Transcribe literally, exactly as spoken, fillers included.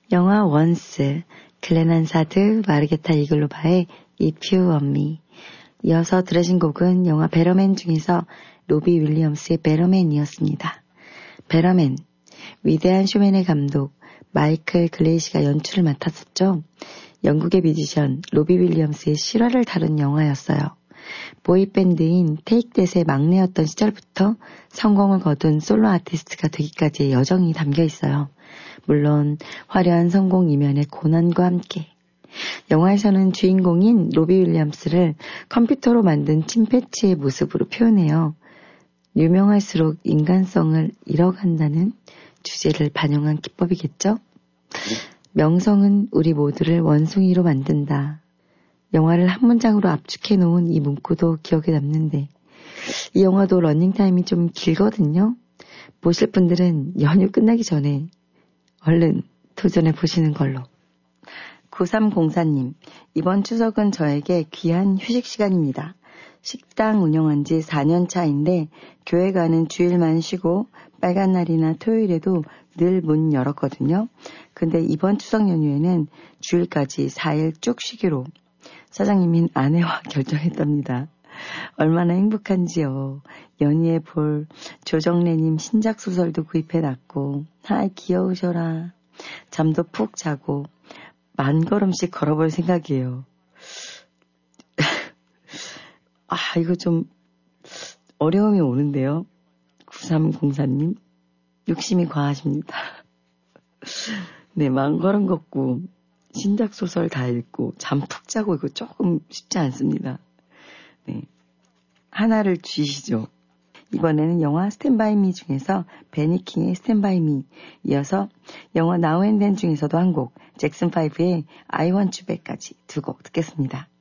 영화 원스, 글렌 한사드, 마르게타 이글로바의 If You Want Me. 이어서 들으신 곡은 영화 베러맨 중에서 로비 윌리엄스의 베러맨이었습니다. 베러맨, 위대한 쇼맨의 감독 마이클 글레이시가 연출을 맡았었죠. 영국의 뮤지션 로비 윌리엄스의 실화를 다룬 영화였어요. 보이밴드인 테이크댓의 막내였던 시절부터 성공을 거둔 솔로 아티스트가 되기까지의 여정이 담겨 있어요. 물론 화려한 성공 이면의 고난과 함께. 영화에서는 주인공인 로비 윌리엄스를 컴퓨터로 만든 침패치의 모습으로 표현해요. 유명할수록 인간성을 잃어간다는 주제를 반영한 기법이겠죠? 명성은 우리 모두를 원숭이로 만든다. 영화를 한 문장으로 압축해 놓은 이 문구도 기억에 남는데 이 영화도 러닝타임이 좀 길거든요. 보실 분들은 연휴 끝나기 전에 얼른 도전해 보시는 걸로. 구삼공사님, 이번 추석은 저에게 귀한 휴식 시간입니다. 식당 운영한 지 사 년 차인데 교회 가는 주일만 쉬고 빨간 날이나 토요일에도 늘 문 열었거든요. 근데 이번 추석 연휴에는 주일까지 사 일 쭉 쉬기로 사장님인 아내와 결정했답니다. 얼마나 행복한지요. 연희에 볼 조정래님 신작 소설도 구입해놨고 아이 귀여우셔라. 잠도 푹 자고 만 걸음씩 걸어볼 생각이에요. 아 이거 좀 어려움이 오는데요. 구삼공사님 욕심이 과하십니다. 네, 만 걸음 걷고 신작 소설 다 읽고 잠 푹 자고 이거 조금 쉽지 않습니다. 네, 하나를 주시죠. 이번에는 영화 스탠바이 미 중에서 베니킹의 스탠바이 미, 이어서 영화 나우 앤 댄 중에서도 한 곡 잭슨 파이브의 I Want You Back까지 두 곡 듣겠습니다.